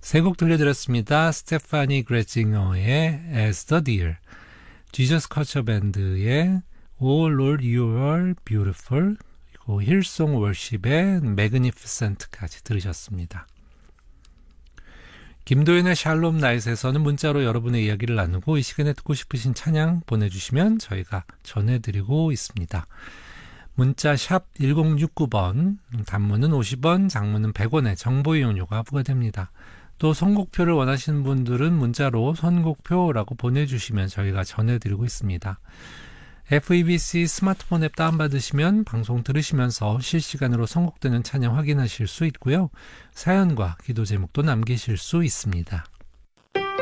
세 곡 들려드렸습니다. 스테파니 그레징어의 As the Deer, 지저스 커처 밴드의 Oh Lord You Are Beautiful, 그리고 힐송 월십의 Magnificent까지 들으셨습니다. 김도윤의 샬롬 나잇에서는 문자로 여러분의 이야기를 나누고 이 시간에 듣고 싶으신 찬양 보내주시면 저희가 전해드리고 있습니다. 문자 샵 1069번, 단문은 50원, 장문은 100원의 정보 이용료가 부과됩니다. 또 선곡표를 원하시는 분들은 문자로 선곡표라고 보내주시면 저희가 전해드리고 있습니다. FEBC 스마트폰 앱 다운받으시면 방송 들으시면서 실시간으로 선곡되는 찬양 확인하실 수 있고요. 사연과 기도 제목도 남기실 수 있습니다.